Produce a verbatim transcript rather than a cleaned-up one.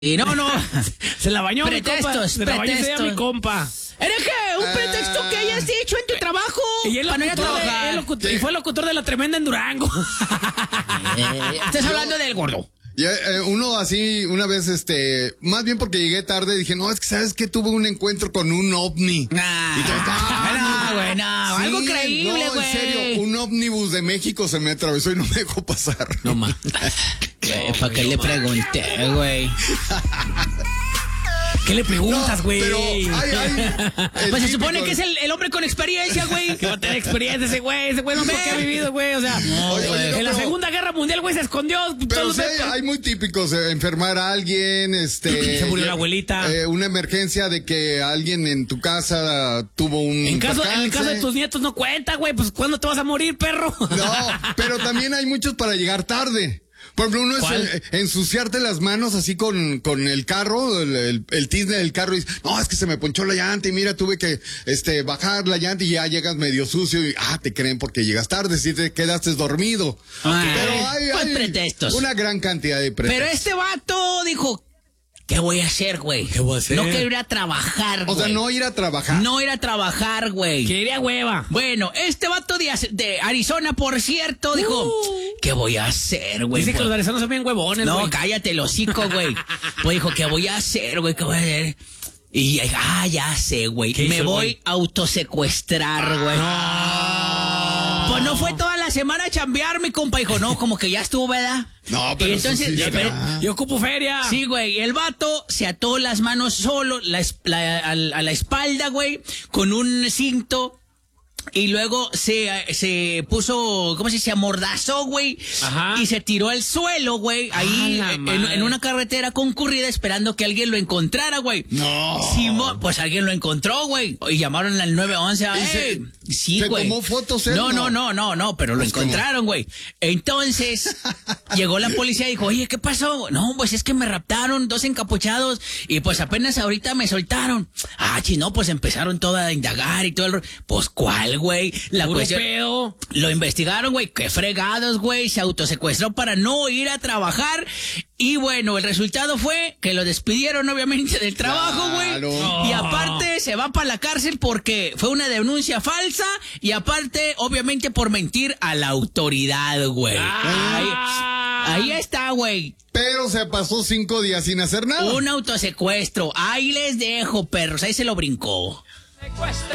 Y no, no. Se la bañó Pretextos, mi compa. Se la bañó ese día mi compa. ¿Era qué? ¿Un pretexto que hayas dicho en tu trabajo? Y, él para no ir a locutor de- trabajar. él locutor- y fue locutor de La Tremenda en Durango. Eh, estás hablando del gordo. Y, eh, uno así, una vez, este, más bien porque llegué tarde, dije, no, es que sabes que tuve un encuentro con un ovni. Nah, Y todo, ah, no, güey, no, sí, algo creíble, no, güey. en serio, un ómnibus de México se me atravesó y no me dejó pasar. No más. Güey, ¿para qué le pregunté, güey? ¿Qué le preguntas, No, güey? pero hay, hay, el Pues se típico- supone que es el, el hombre con experiencia, güey. Que va a tener experiencia ese güey. Ese güey no sé qué ha vivido, güey. O sea, Oye, oye, no, en la pero- Segunda Guerra Mundial, güey, se escondió. Pero Todos sí, los- hay, hay muy típicos, eh, enfermar a alguien, este... Se murió la abuelita. eh, una emergencia de que alguien en tu casa tuvo un En, caso, en el percance. caso de tus nietos no cuenta, güey. Pues ¿cuándo te vas a morir, perro? No, pero también hay muchos para llegar tarde. Por ejemplo, uno ¿Cuál? es eh, ensuciarte las manos así con, con el carro, el, el, el tizne del carro y dices, no, es que se me ponchó la llanta y mira, tuve que este bajar la llanta y ya llegas medio sucio y, ah, te creen porque llegas tarde, si te quedaste dormido. Ah, Pero hay, pues hay pretextos. una gran cantidad de pretextos. Pero este vato dijo, ¿qué voy a hacer, güey? ¿Qué voy a hacer? No quiero ir a trabajar, O sea, güey. no ir a trabajar. No ir a trabajar, güey. Quería hueva. Bueno, este vato de, de Arizona, por cierto, dijo, Uh. ¿qué voy a hacer, güey? Dice que Pues, los arizanos son bien huevones, no, güey. cállate el hocico, güey. Pues dijo, ¿qué voy a hacer, güey? ¿Qué voy a hacer? Y, ah, ya sé, güey. ¿Qué Me hizo el voy güey? a autosecuestrar, güey. Pues no fue toda la semana a chambear, mi compa. Dijo, no, como que ya estuvo, ¿verdad? No, pero Y eso entonces, sí eh, está. pero- Yo ocupo feria. Sí, güey, y el vato se ató las manos solo la, es- la- a, a la espalda, güey, con un cinto. Y luego se, se puso, ¿cómo se dice? Amordazó, güey. Ajá. Y se tiró al suelo, güey. Ahí ¡A la en, madre! en una carretera concurrida esperando que alguien lo encontrara, güey. No. Simón, pues alguien lo encontró, güey. Y llamaron al nueve once. ¿Y se- ¡Ey! Sí, se güey. tomó fotos él? No, no, No. no, no, no, pero Pues, lo ¿cómo? encontraron, güey. Entonces, llegó la policía y dijo, oye, ¿qué pasó? No, pues es que me raptaron dos encapuchados y pues apenas ahorita me soltaron. Ah, chino, pues empezaron toda a indagar y todo el... ro- Pues, ¿cuál, güey? La Puro cuestión... pedo. Lo investigaron, güey. Qué fregados, güey. Se autosecuestró para no ir a trabajar. Y bueno, el resultado fue que lo despidieron, obviamente, del trabajo, güey. Claro. Y aparte se va para la cárcel porque fue una denuncia falsa. Y aparte, obviamente, por mentir a la autoridad, güey. Ah. Ahí, ahí está, güey. Pero se pasó cinco días sin hacer nada. Un autosecuestro. Ahí les dejo, perros. Ahí se lo brincó.